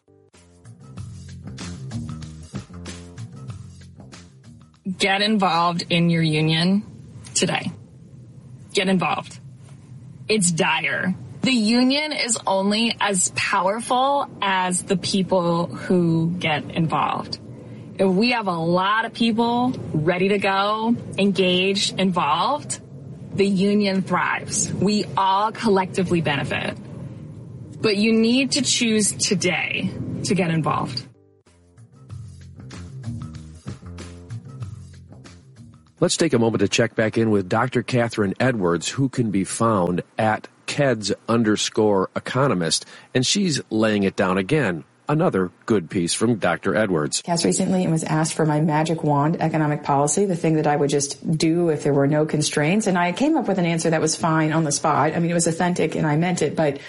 Get involved in your union today. Get involved. It's dire. The union is only as powerful as the people who get involved. If we have a lot of people ready to go, engaged, involved, the union thrives. We all collectively benefit. But you need to choose today to get involved. Let's take a moment to check back in with Dr. Catherine Edwards, who can be found at KEDS_economist, and she's laying it down again. Another good piece from Dr. Edwards. Cast recently and was asked for my magic wand economic policy, the thing that I would just do if there were no constraints. And I came up with an answer that was fine on the spot. I mean, it was authentic and I meant it, but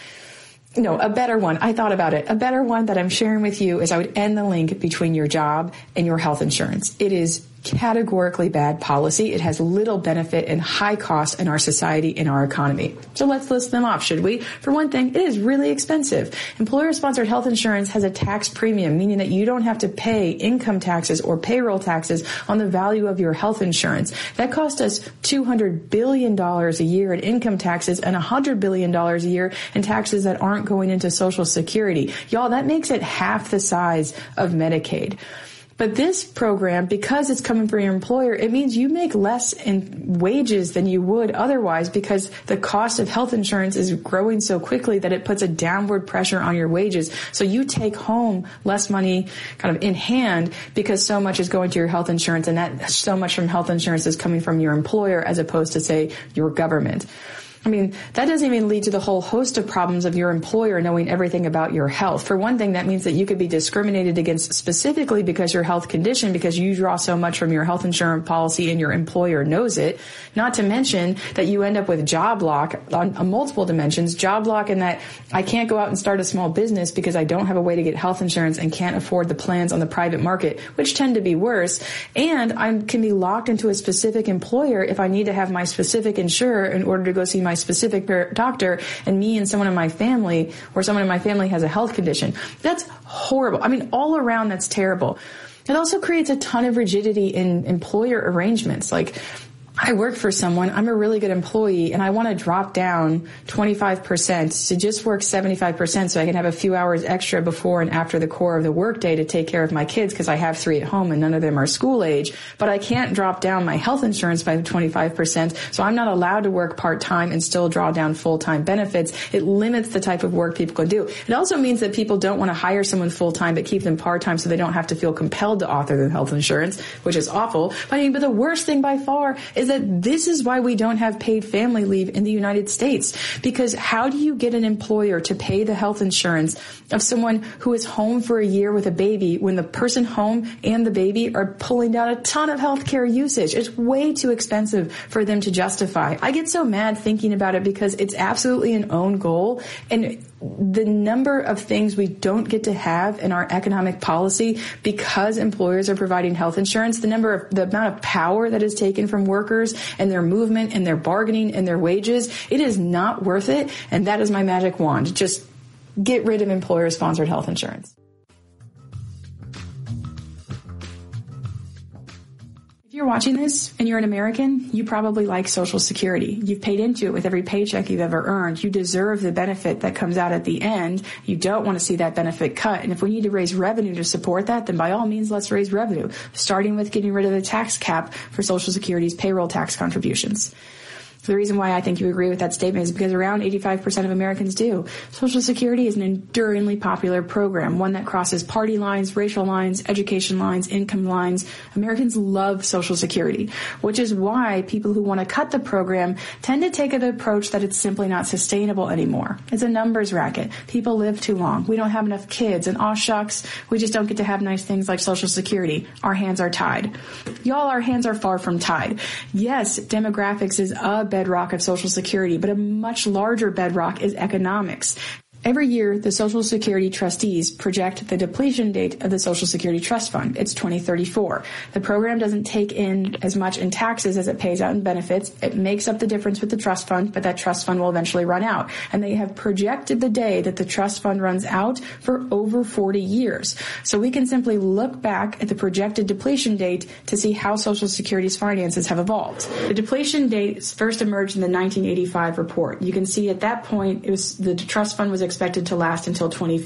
a better one. I thought about it. A better one that I'm sharing with you is I would end the link between your job and your health insurance. It is categorically bad policy. It has little benefit and high cost in our society, in our economy. So let's list them off, should we? For one thing, it is really expensive. Employer-sponsored health insurance has a tax premium, meaning that you don't have to pay income taxes or payroll taxes on the value of your health insurance. That cost us $200 billion a year in income taxes and $100 billion a year in taxes that aren't going into Social Security. Y'all, that makes it half the size of Medicaid. But this program, because it's coming from your employer, it means you make less in wages than you would otherwise because the cost of health insurance is growing so quickly that it puts a downward pressure on your wages. So you take home less money kind of in hand because so much is going to your health insurance, and that so much from health insurance is coming from your employer as opposed to, say, your government. I mean, that doesn't even lead to the whole host of problems of your employer knowing everything about your health. For one thing, that means that you could be discriminated against specifically because your health condition, because you draw so much from your health insurance policy and your employer knows it. Not to mention that you end up with job lock on multiple dimensions. Job lock in that I can't go out and start a small business because I don't have a way to get health insurance and can't afford the plans on the private market, which tend to be worse. And I can be locked into a specific employer if I need to have my specific insurer in order to go see my specific doctor, and me and someone in my family, or someone in my family has a health condition. That's horrible. I mean, all around that's terrible. It also creates a ton of rigidity in employer arrangements. Like, I work for someone, I'm a really good employee, and I want to drop down 25% to just work 75% so I can have a few hours extra before and after the core of the workday to take care of my kids because I have 3 at home and none of them are school age. But I can't drop down my health insurance by 25%, so I'm not allowed to work part-time and still draw down full-time benefits. It limits the type of work people can do. It also means that people don't want to hire someone full-time but keep them part-time so they don't have to feel compelled to author their health insurance, which is awful. But the worst thing by far is that this is why we don't have paid family leave in the United States. Because how do you get an employer to pay the health insurance of someone who is home for a year with a baby when the person home and the baby are pulling down a ton of healthcare usage? It's way too expensive for them to justify. I get so mad thinking about it because it's absolutely an own goal, and the number of things we don't get to have in our economic policy because employers are providing health insurance, the amount of power that is taken from workers and their movement and their bargaining and their wages, it is not worth it. And that is my magic wand. Just get rid of employer-sponsored health insurance. If you're watching this and you're an American, you probably like Social Security. You've paid into it with every paycheck you've ever earned. You deserve the benefit that comes out at the end. You don't want to see that benefit cut. And if we need to raise revenue to support that, then by all means, let's raise revenue, starting with getting rid of the tax cap for Social Security's payroll tax contributions. The reason why I think you agree with that statement is because around 85% of Americans do. Social Security is an enduringly popular program, one that crosses party lines, racial lines, education lines, income lines. Americans love Social Security, which is why people who want to cut the program tend to take an approach that it's simply not sustainable anymore. It's a numbers racket. People live too long. We don't have enough kids, and aw shucks, we just don't get to have nice things like Social Security. Our hands are tied. Y'all, our hands are far from tied. Yes, demographics is a bedrock of Social Security, but a much larger bedrock is economics. Every year, the Social Security trustees project the depletion date of the Social Security Trust Fund. It's 2034. The program doesn't take in as much in taxes as it pays out in benefits. It makes up the difference with the trust fund, but that trust fund will eventually run out. And they have projected the day that the trust fund runs out for over 40 years. So we can simply look back at the projected depletion date to see how Social Security's finances have evolved. The depletion date first emerged in the 1985 report. You can see at that point, the trust fund was expected to last until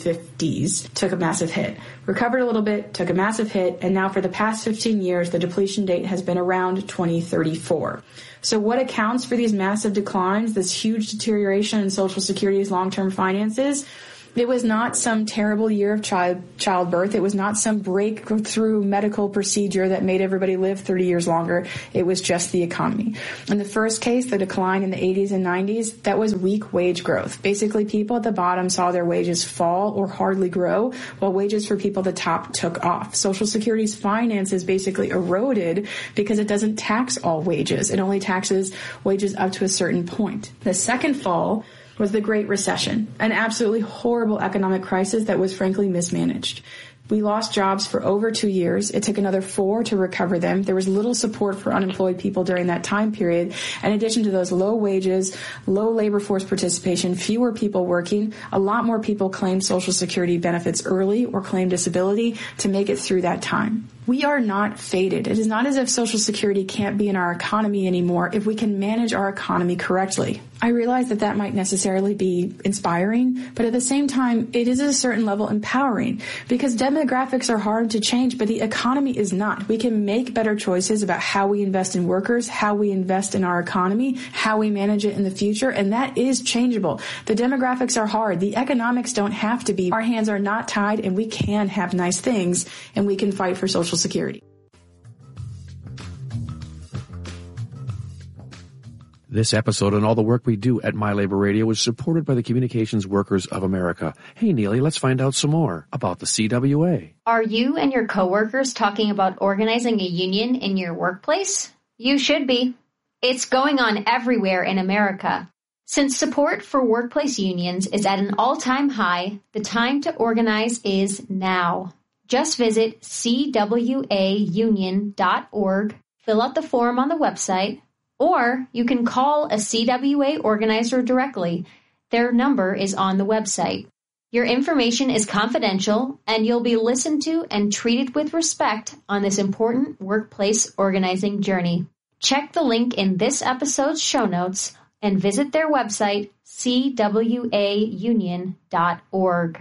2050s, took a massive hit. Recovered a little bit, took a massive hit, and now for the past 15 years, the depletion date has been around 2034. So what accounts for these massive declines, this huge deterioration in Social Security's long-term finances? It was not some terrible year of childbirth. It was not some breakthrough medical procedure that made everybody live 30 years longer. It was just the economy. In the first case, the decline in the 80s and 90s, that was weak wage growth. Basically, people at the bottom saw their wages fall or hardly grow, while wages for people at the top took off. Social Security's finances basically eroded because it doesn't tax all wages. It only taxes wages up to a certain point. The second fall was the Great Recession, an absolutely horrible economic crisis that was frankly mismanaged. We lost jobs for over 2 years. It took another 4 to recover them. There was little support for unemployed people during that time period. In addition to those low wages, low labor force participation, fewer people working, a lot more people claimed Social Security benefits early or claimed disability to make it through that time. We are not fated. It is not as if Social Security can't be in our economy anymore if we can manage our economy correctly. I realize that that might necessarily be inspiring, but at the same time, it is at a certain level empowering because demographics are hard to change, but the economy is not. We can make better choices about how we invest in workers, how we invest in our economy, how we manage it in the future, and that is changeable. The demographics are hard. The economics don't have to be. Our hands are not tied, and we can have nice things, and we can fight for Social Security. This episode and all the work we do at My Labor Radio is supported by the Communications Workers of America. Hey, Neely, let's find out some more about the CWA. Are you and your coworkers talking about organizing a union in your workplace? You should be. It's going on everywhere in America. Since support for workplace unions is at an all-time high, the time to organize is now. Just visit cwaunion.org, fill out the form on the website, or you can call a CWA organizer directly. Their number is on the website. Your information is confidential, and you'll be listened to and treated with respect on this important workplace organizing journey. Check the link in this episode's show notes and visit their website, cwaunion.org.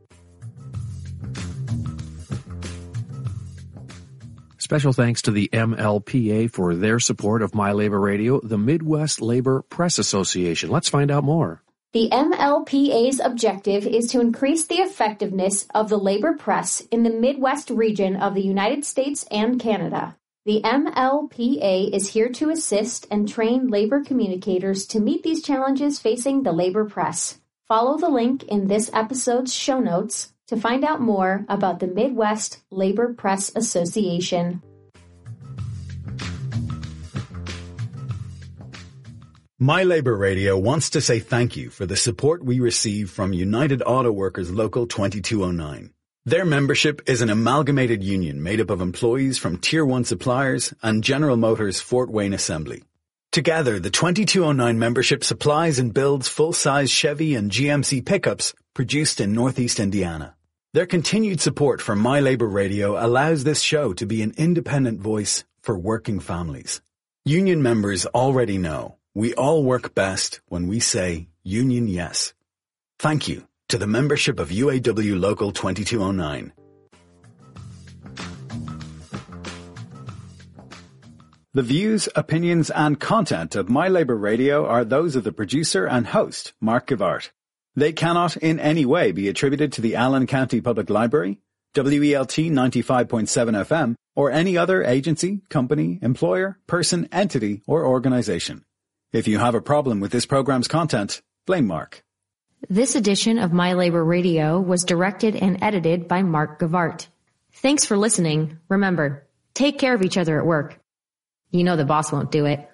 Special thanks to the MLPA for their support of My Labor Radio, the Midwest Labor Press Association. Let's find out more. The MLPA's objective is to increase the effectiveness of the labor press in the Midwest region of the United States and Canada. The MLPA is here to assist and train labor communicators to meet these challenges facing the labor press. Follow the link in this episode's show notes to find out more about the Midwest Labor Press Association. My Labor Radio wants to say thank you for the support we receive from United Auto Workers Local 2209. Their membership is an amalgamated union made up of employees from Tier 1 suppliers and General Motors Fort Wayne Assembly. Together, the 2209 membership supplies and builds full-size Chevy and GMC pickups produced in Northeast Indiana. Their continued support for My Labor Radio allows this show to be an independent voice for working families. Union members already know we all work best when we say union yes. Thank you to the membership of UAW Local 2209. The views, opinions, and content of My Labor Radio are those of the producer and host, Mark Givart. They cannot in any way be attributed to the Allen County Public Library, WELT 95.7 FM, or any other agency, company, employer, person, entity, or organization. If you have a problem with this program's content, blame Mark. This edition of My Labor Radio was directed and edited by Mark Givart. Thanks for listening. Remember, take care of each other at work. You know the boss won't do it.